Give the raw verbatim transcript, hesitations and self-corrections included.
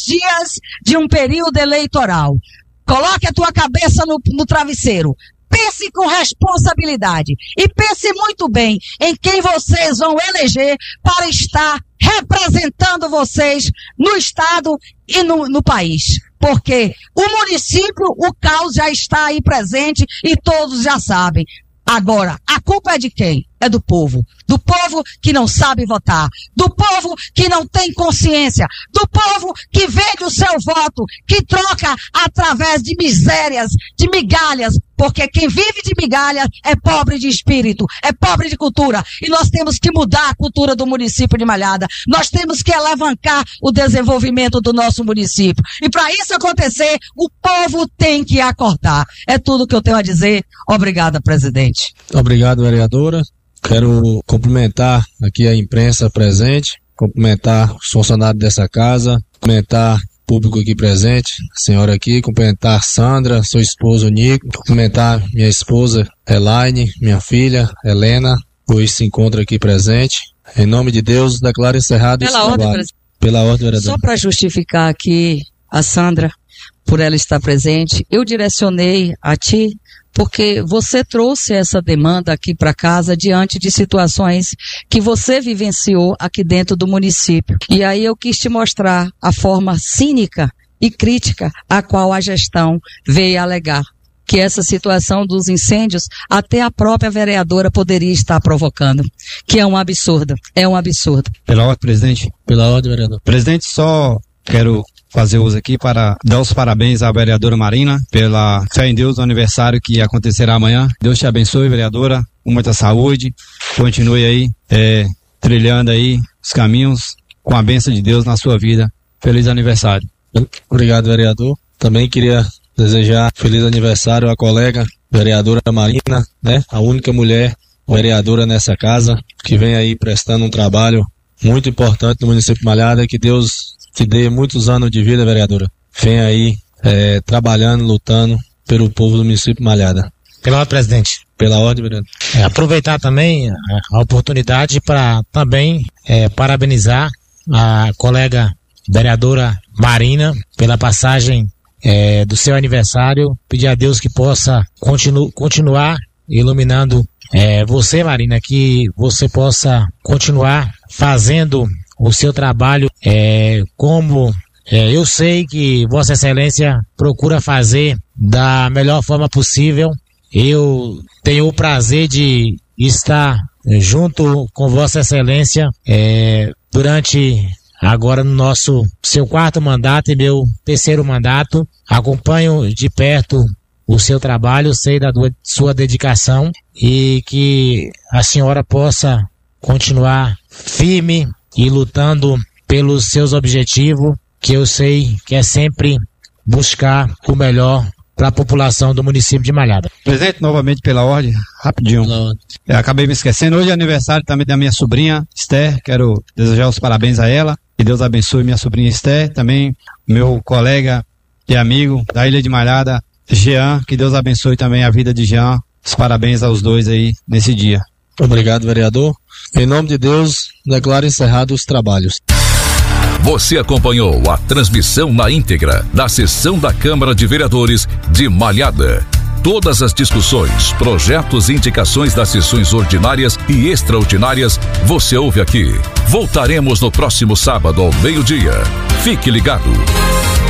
dias de um período eleitoral. Coloque a tua cabeça no, no travesseiro. Pense com responsabilidade e pense muito bem em quem vocês vão eleger para estar representando vocês no estado e no, no país. Porque o município, o caos já está aí presente e todos já sabem. Agora, a culpa é de quem? É do povo. Do povo que não sabe votar. Do povo que não tem consciência. Do povo que vende o seu voto, que troca através de misérias, de migalhas. Porque quem vive de migalhas é pobre de espírito, é pobre de cultura. E nós temos que mudar a cultura do município de Malhada. Nós temos que alavancar o desenvolvimento do nosso município. E para isso acontecer, o povo tem que acordar. É tudo que eu tenho a dizer. Obrigada, presidente. Obrigado, vereadora. Quero cumprimentar aqui a imprensa presente, cumprimentar os funcionários dessa casa, cumprimentar o público aqui presente, a senhora aqui, cumprimentar Sandra, seu esposo Nico, cumprimentar minha esposa Elaine, minha filha Helena, hoje se encontra aqui presente. Em nome de Deus, declaro encerrado esse trabalho. Pela ordem, vereador. Só para justificar aqui a Sandra, por ela estar presente, eu direcionei a ti porque você trouxe essa demanda aqui para casa diante de situações que você vivenciou aqui dentro do município. E aí eu quis te mostrar a forma cínica e crítica a qual a gestão veio alegar. Que essa situação dos incêndios, até a própria vereadora poderia estar provocando. Que é um absurdo, é um absurdo. Pela ordem, presidente. Pela ordem, vereador. Presidente, só quero fazer uso aqui para dar os parabéns à vereadora Marina pela fé em Deus, o aniversário que acontecerá amanhã. Deus te abençoe, vereadora, com muita saúde, continue aí é, trilhando aí os caminhos com a bênção de Deus na sua vida. Feliz aniversário. Obrigado, vereador. Também queria desejar feliz aniversário à colega vereadora Marina, né? A única mulher vereadora nessa casa, que vem aí prestando um trabalho muito importante no município de Malhada. Que Deus te dê muitos anos de vida, vereadora. Vem aí é, trabalhando, lutando pelo povo do município de Malhada. Pela ordem, presidente. Pela ordem, vereador. É, aproveitar também a, a oportunidade para também é, parabenizar a colega vereadora Marina pela passagem é, do seu aniversário. Pedir a Deus que possa continu, continuar iluminando é, você, Marina, que você possa continuar fazendo o seu trabalho é, como é, eu sei que Vossa Excelência procura fazer da melhor forma possível. Eu tenho o prazer de estar junto com Vossa Excelência é, durante agora no nosso seu quarto mandato e meu terceiro mandato. Acompanho de perto o seu trabalho, sei da sua dedicação e que a senhora possa continuar firme e lutando pelos seus objetivos, que eu sei que é sempre buscar o melhor para a população do município de Malhada. Presidente, novamente pela ordem, rapidinho. Eu acabei me esquecendo, hoje é aniversário também da minha sobrinha Esther, quero desejar os parabéns a ela, que Deus abençoe minha sobrinha Esther, também meu colega e amigo da Ilha de Malhada, Jean, que Deus abençoe também a vida de Jean, os parabéns aos dois aí nesse dia. Obrigado, vereador. Em nome de Deus, declaro encerrados os trabalhos. Você acompanhou a transmissão na íntegra da sessão da Câmara de Vereadores de Malhada. Todas as discussões, projetos e indicações das sessões ordinárias e extraordinárias você ouve aqui. Voltaremos no próximo sábado ao meio-dia. Fique ligado.